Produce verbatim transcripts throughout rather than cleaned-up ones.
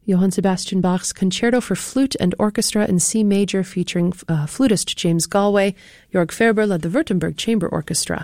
Johann Sebastian Bach's Concerto for Flute and Orchestra in C Major featuring uh, flutist James Galway. Jörg Ferber led the Württemberg Chamber Orchestra.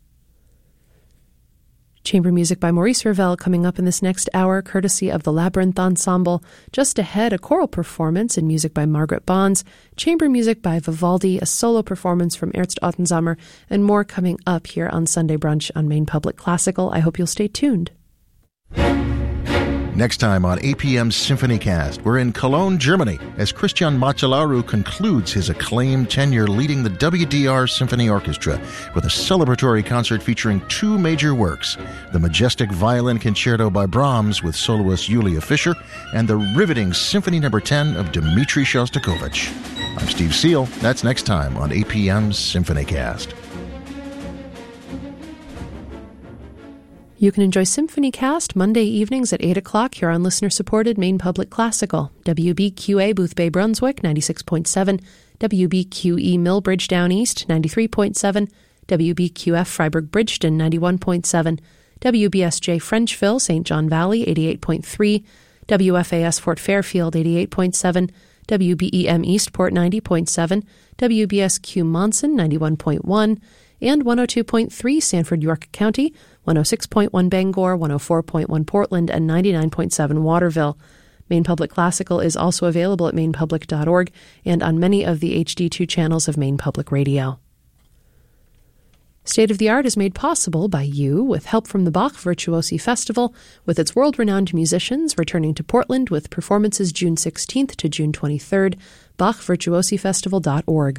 Chamber music by Maurice Ravel coming up in this next hour, courtesy of the Labyrinth Ensemble. Just ahead, a choral performance in music by Margaret Bonds, chamber music by Vivaldi, a solo performance from Ernst Ottensammer, and more coming up here on Sunday Brunch on Maine Public Classical. I hope you'll stay tuned. Next time on A P M's SymphonyCast, we're in Cologne, Germany, as Christian Macellaro concludes his acclaimed tenure leading the W D R Symphony Orchestra with a celebratory concert featuring two major works, the majestic violin concerto by Brahms with soloist Julia Fischer, and the riveting Symphony Number ten of Dmitri Shostakovich. I'm Steve Seal. That's next time on A P M's SymphonyCast. You can enjoy SymphonyCast Monday evenings at eight o'clock here on listener-supported Maine Public Classical. W B Q A Boothbay Brunswick, ninety-six point seven. W B Q E Millbridge Down East, ninety-three point seven. W B Q F Freiburg Bridgeton, ninety-one point seven. W B S J Frenchville, Saint John Valley, eighty-eight point three. W F A S Fort Fairfield, eighty-eight point seven. W B E M Eastport, ninety point seven. W B S Q Monson, ninety-one point one. And one oh two point three Sanford, York County, one oh six point one Bangor, one oh four point one Portland, and ninety-nine point seven Waterville. Maine Public Classical is also available at maine public dot org and on many of the H D two channels of Maine Public Radio. State of the Art is made possible by you with help from the Bach Virtuosi Festival, with its world-renowned musicians returning to Portland with performances June sixteenth to June twenty-third. bach virtuosi festival dot org.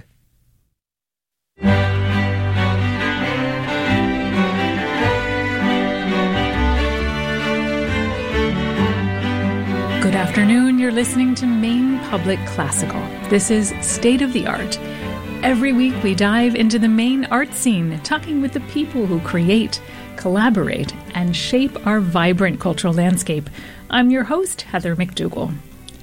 Good afternoon. You're listening to Maine Public Classical. This is State of the Art. Every week we dive into the Maine art scene, talking with the people who create, collaborate, and shape our vibrant cultural landscape. I'm your host, Heather McDougall.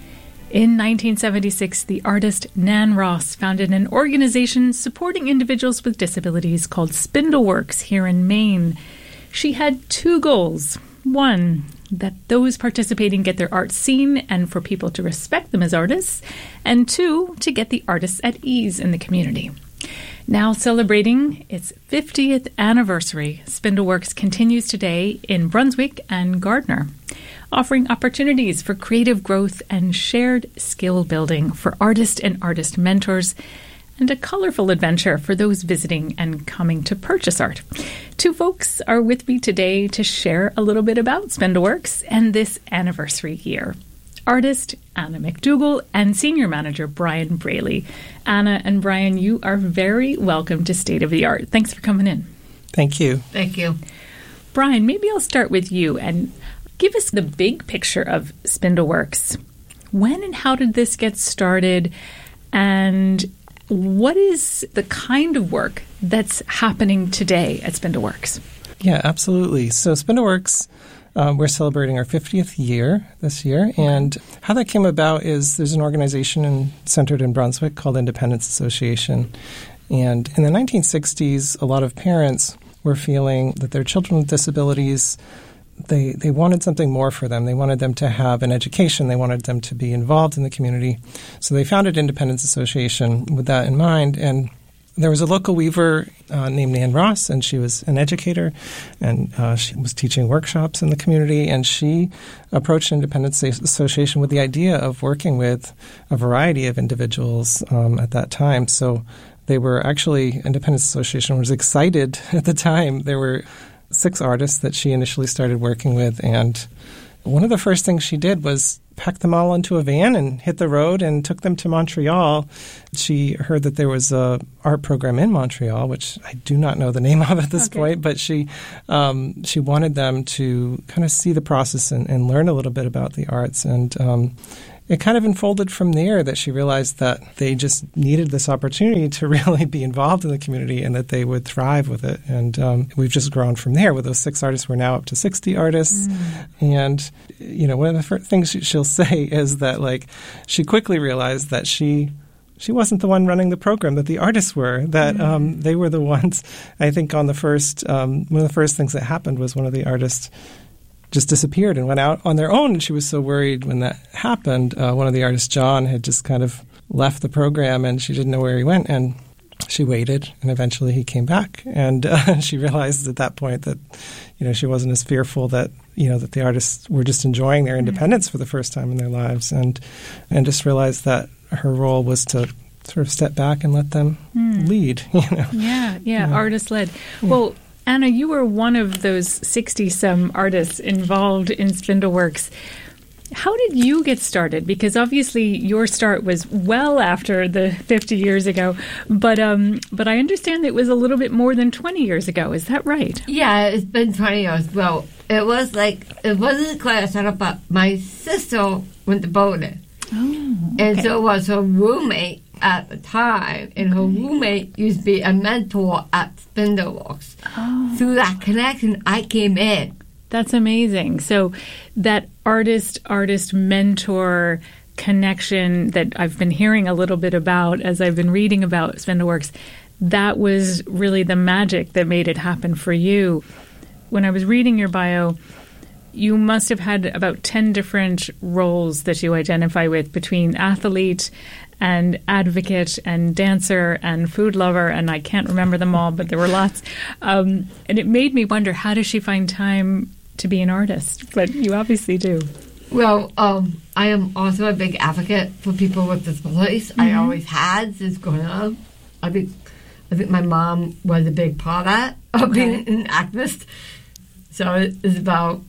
In nineteen seventy-six, the artist Nan Ross founded an organization supporting individuals with disabilities called Spindleworks here in Maine. She had two goals. One, that those participating get their art seen and for people to respect them as artists. And two, to get the artists at ease in the community. Now celebrating its fiftieth anniversary, Spindleworks continues today in Brunswick and Gardner, offering opportunities for creative growth and shared skill building for artist and artist mentors, and a colorful adventure for those visiting and coming to purchase art. Two folks are with me today to share a little bit about Spindleworks and this anniversary year. Artist Anna McDougall and Senior Manager Brian Braley. Anna and Brian, you are very welcome to State of the Art. Thanks for coming in. Thank you. Thank you. Brian, maybe I'll start with you and give us the big picture of Spindleworks. When and how did this get started? And what is the kind of work that's happening today at Spindleworks? Yeah, absolutely. So Spindleworks, um, we're celebrating our fiftieth year this year. And how that came about is there's an organization in, centered in Brunswick called Independence Association. And in the nineteen sixties, a lot of parents were feeling that their children with disabilities, They they wanted something more for them. They wanted them to have an education. They wanted them to be involved in the community. So they founded Independence Association with that in mind. And there was a local weaver uh, named Nan Ross, and she was an educator, and uh, she was teaching workshops in the community. And she approached Independence Association with the idea of working with a variety of individuals um, at that time. So they were actually, Independence Association was excited at the time. There were six artists that she initially started working with, and one of the first things she did was pack them all into a van and hit the road and took them to Montreal. She heard that there was a art program in Montreal, which I do not know the name of at this okay. point, but she um, she wanted them to kind of see the process and, and learn a little bit about the arts. And um, it kind of unfolded from there that she realized that they just needed this opportunity to really be involved in the community and that they would thrive with it. And um, we've just grown from there. With those six artists, we're now up to sixty artists. Mm. And, you know, one of the first things she'll say is that, like, she quickly realized that she she wasn't the one running the program, that the artists were, that mm. um, they were the ones. I think on the first, um, one of the first things that happened was one of the artists just disappeared and went out on their own. And she was so worried when that happened. Uh, one of the artists, John, had just kind of left the program, and she didn't know where he went. And she waited, and eventually he came back. And uh, she realized at that point that, you know, she wasn't as fearful that, you know, that the artists were just enjoying their independence for the first time in their lives, and and just realized that her role was to sort of step back and let them mm. lead. You know? Yeah, yeah, yeah. Artist-led. Yeah. Well, Anna, you were one of those sixty-some artists involved in Spindleworks. How did you get started? Because obviously your start was well after the fifty years ago, but um, but I understand it was a little bit more than twenty years ago. Is that right? Yeah, it's been twenty years. Well, it was like, it wasn't quite a startup, but my sister went to Bowdoin. Oh, okay. And so was her roommate at the time, and her roommate used to be a mentor at Spindleworks. Oh. Through that connection, I came in. That's amazing. So that artist-artist mentor connection that I've been hearing a little bit about as I've been reading about Spindleworks, that was really the magic that made it happen for you. When I was reading your bio, you must have had about ten different roles that you identify with, between athlete and advocate and dancer and food lover, and I can't remember them all, but there were lots. Um, and it made me wonder, how does she find time to be an artist? But you obviously do. Well, um, I am also a big advocate for people with disabilities. Mm-hmm. I always had since growing up. I think, I think my mom was a big part of that, of okay. being an activist. So it's about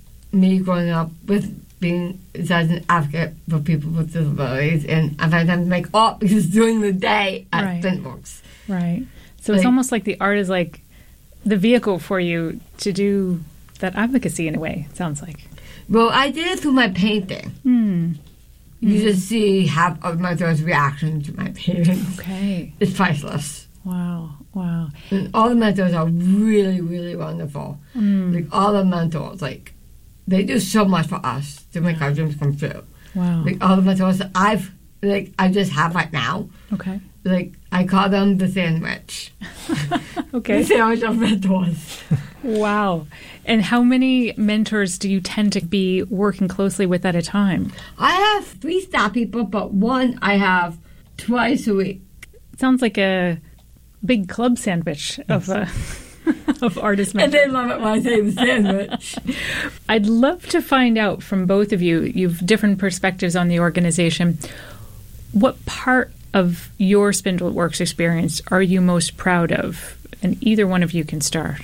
me growing up with being as an advocate for people with disabilities, and I find time to make art because during the day at right. Spindleworks. Right. So like, it's almost like the art is like the vehicle for you to do that advocacy in a way, it sounds like. Well, I did it through my painting. Hmm. You mm. just see half of my daughter's reaction to my painting. Okay. It's priceless. Wow. Wow. And all the mentors are really, really wonderful. Mm. Like, all the mentors, like, they do so much for us to make our dreams come true. Wow. Like, all the mentors that I've, like, I just have right now. Okay. Like, I call them the sandwich. Okay. The sandwich of mentors. Wow. And how many mentors do you tend to be working closely with at a time? I have three staff people, but one I have twice a week. It sounds like a big club sandwich of uh, of artist mentors. And they love it when I say the sandwich. I'd love to find out from both of you, you've different perspectives on the organization, what part of your Spindleworks experience are you most proud of? And either one of you can start.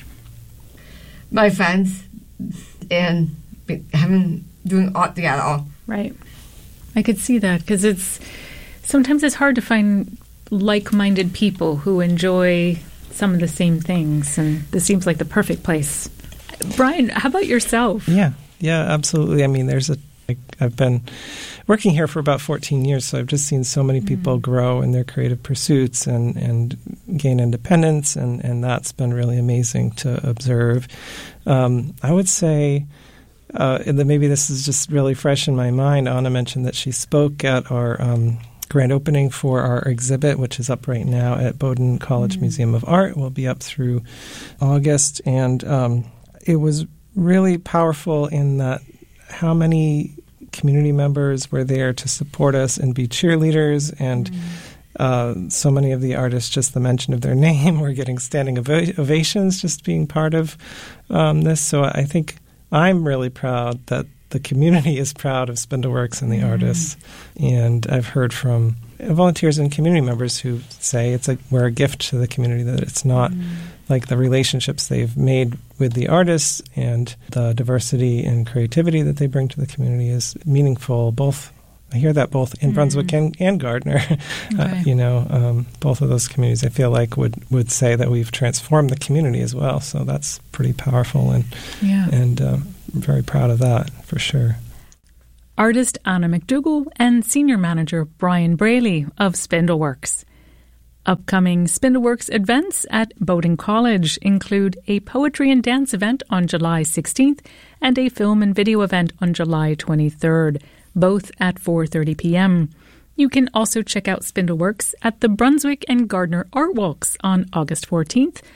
My friends and having doing art together. Right. I could see that, because it's sometimes it's hard to find like-minded people who enjoy some of the same things, and this seems like the perfect place. Brian, how about yourself? Yeah, yeah, absolutely. I mean, there's a like, I've been working here for about fourteen years, so I've just seen so many people mm. grow in their creative pursuits and, and gain independence, and, and that's been really amazing to observe. Um, I would say, uh, and then maybe this is just really fresh in my mind, Anna mentioned that she spoke at our um, grand opening for our exhibit, which is up right now at Bowdoin College mm. Museum of Art. Will be up through August, and um, it was really powerful in that how many community members were there to support us and be cheerleaders, and mm. uh, so many of the artists, just the mention of their name, were getting standing ov- ovations just being part of um, this. So I think I'm really proud that the community is proud of Spindleworks and the mm. artists. And I've heard from volunteers and community members who say it's like we're a gift to the community, that it's not mm. like the relationships they've made with the artists and the diversity and creativity that they bring to the community is meaningful. Both, I hear that both in mm. Brunswick and, and Gardner. Okay. Uh, you know, um, both of those communities I feel like would, would say that we've transformed the community as well. So that's pretty powerful, and yeah. and um, I'm very proud of that for sure. Artist Anna McDougall and Senior Manager Brian Braley of Spindleworks. Upcoming Spindleworks events at Bowdoin College include a poetry and dance event on July sixteenth and a film and video event on July twenty-third, both at four thirty p.m. You can also check out Spindleworks at the Brunswick and Gardner Art Walks on August fourteenth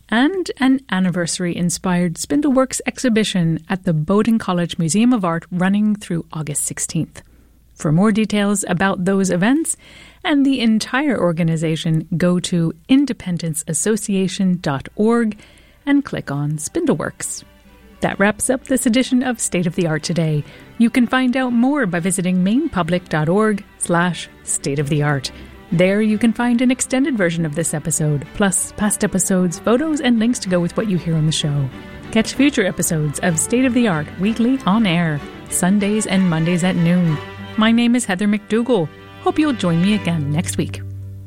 and an anniversary-inspired Spindleworks exhibition at the Bowdoin College Museum of Art running through August sixteenth. For more details about those events and the entire organization, go to independence association dot org and click on Spindleworks. That wraps up this edition of State of the Art Today. You can find out more by visiting mainpublic.org slash state of the art. There you can find an extended version of this episode, plus past episodes, photos, and links to go with what you hear on the show. Catch future episodes of State of the Art weekly on air, Sundays and Mondays at noon. My name is Heather McDougall. Hope you'll join me again next week.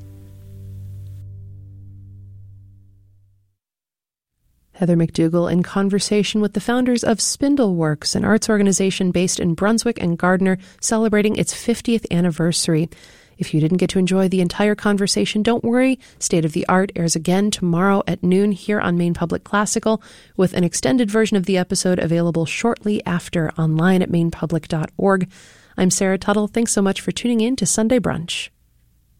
Heather McDougall in conversation with the founders of Spindleworks, an arts organization based in Brunswick and Gardner, celebrating its fiftieth anniversary. If you didn't get to enjoy the entire conversation, don't worry. State of the Art airs again tomorrow at noon here on Maine Public Classical, with an extended version of the episode available shortly after online at maine public dot org. I'm Sarah Tuttle. Thanks so much for tuning in to Sunday Brunch.